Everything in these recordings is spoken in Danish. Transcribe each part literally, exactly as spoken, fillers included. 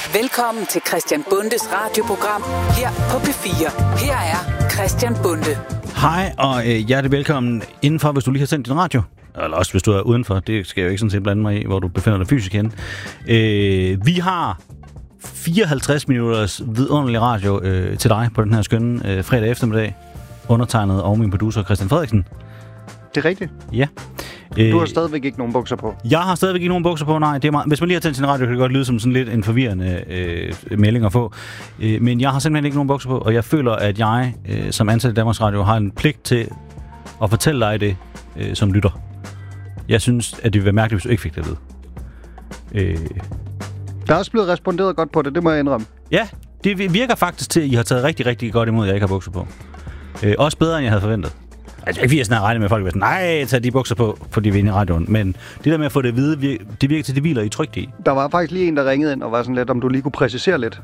Velkommen til Christian Bundes radioprogram her på P fire. Her er Christian Bunde. Hej og øh, hjertelig velkommen indenfor, hvis du lige har sendt din radio. Eller også hvis du er udenfor. Det skal jeg jo ikke sådan set blande mig i, hvor du befinder dig fysisk hen. Øh, vi har fireoghalvtreds minutters vidunderlig radio øh, til dig på den her skønne øh, fredag eftermiddag. Undertegnet og min producer Christian Frederiksen. Det er rigtigt. Ja. Du har stadigvæk ikke nogen bukser på. Jeg har stadigvæk ikke nogen bukser på, nej. Det er meget, hvis man lige har tændt sin radio, kan det godt lyde som sådan lidt en forvirrende øh, melding at få. Øh, men jeg har simpelthen ikke nogen bukser på, og jeg føler, at jeg øh, som ansat i Danmarks Radio har en pligt til at fortælle dig det øh, som lytter. Jeg synes, at det ville være mærkeligt, hvis du ikke fik det at vide. Øh. Der er også blevet responderet godt på det, det må jeg indrømme. Ja, det virker faktisk til, at I har taget rigtig, rigtig godt imod, at jeg ikke har bukser på. Øh, også bedre, end jeg havde forventet. Altså, ikke fordi jeg sådan har regnet med, at folk vil sige, nej, tag de bukser på, fordi vi er inde i radioen. Men det der med at få det at vide, det virker til, det hviler I trygt i. Der var faktisk lige en, der ringede ind og var sådan lidt, om du lige kunne præcisere lidt.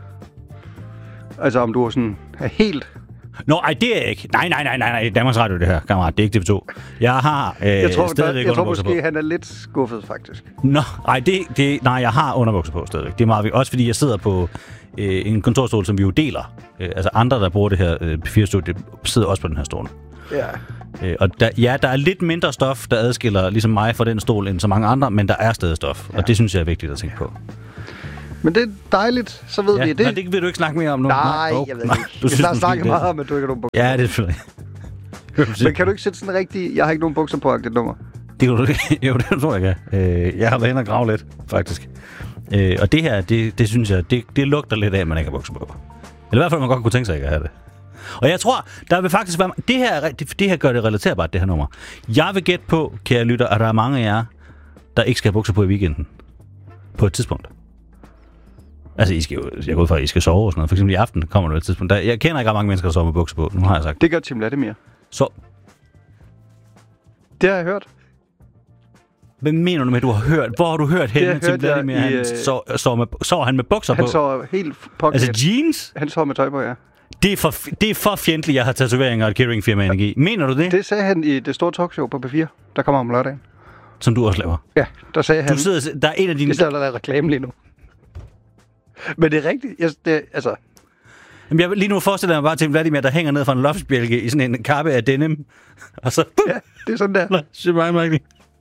Altså, om du var sådan er helt... Nå, ej, det er jeg ikke. Nej, nej, nej, nej, nej. Danmarks Radio, det her, kammerat. Det er ikke T V to. Jeg har øh, jeg tror, stadigvæk der, jeg tror måske, på. han er lidt skuffet, faktisk. Nå, ej, det, det, nej, jeg har underbukser på stadigvæk. Det er meget vigtigt. Også fordi jeg sidder på øh, en kontorstol, som vi jo deler. Øh, altså andre, der bruger det her øh, P fire-studie, sidder også på den her stol. Ja. Øh, og der, ja, der er lidt mindre stof, der adskiller ligesom mig fra den stol, end så mange andre, men der er stadig stof. Ja. Og det synes jeg er vigtigt at tænke på. Men det er dejligt, så ved ja, vi det. Nej, det vil du ikke snakke mere om nu. Nej, oh, jeg ved nej, ikke. Du vi har snakket meget om, at du ikke har nogen bukser. Ja, det er selvfølgelig. Men kan du ikke sætte sådan rigtig, jeg har ikke nogen bukser på, det nummer? Det kan du ikke. Jo, det tror jeg kan. Øh, jeg har været inde og grave lidt, faktisk. Øh, og det her, det, det synes jeg, det, det lugter lidt af, at man ikke har bukser på. Eller i hvert fald, man godt kunne tænke sig ikke at have det. Og jeg tror, der vil faktisk være... Det her, det, det her gør det relaterbart, det her nummer. Jeg vil gætte på, kære lytter, at der er mange af jer, der ikke skal have bukser på i weekenden. På et tidspunkt. Altså, I skal jo, jeg går ud fra, at I skal sove og sådan noget. For eksempel i aften kommer der et tidspunkt. Der, jeg kender ikke mange mennesker, der sover med bukser på. Nu har jeg sagt. Det gør Tim Vladimir. Så. Det har jeg hørt. Hvad mener du med, at du har hørt? Hvor har du hørt henne, Tim Vladimir? Han sover så med, så han med bukser han på? Han sover helt påklædt. Altså jeans? Han sover med tøj på, ja. Det er for, det er for fjendtligt, jeg har tatoveringer og et cateringfirma Energi. Mener du det? Det sagde han i det store talkshow på P fire, der kommer om lørdagen. Som du også laver? Ja, der sagde han... Du sidder, der er en af dine... Det er der lavet reklame lige nu. Men det er rigtigt. Jeg, det, altså... Jamen, jeg, lige nu forestiller jeg mig bare til Vladimir, der hænger ned fra en loftsbjælke i sådan en kappe af denim. Og så... Ja, det er sådan der. Nå, shit, mig, Michael.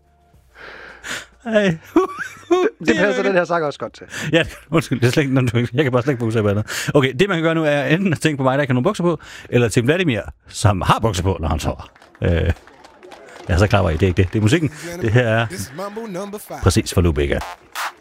Hey. Det, det passer den her sang også godt til. Ja, undskyld, det er slet ikke, jeg kan bare slet ikke fokusere på andet. Okay, det man kan gøre nu er enten at tænke på mig, der ikke har nogen bukser på, eller til Vladimir, som har bukser på, når han sover. Øh, ja, så klar var I, det er ikke det. Det er musikken. Det her er præcis for Lubega.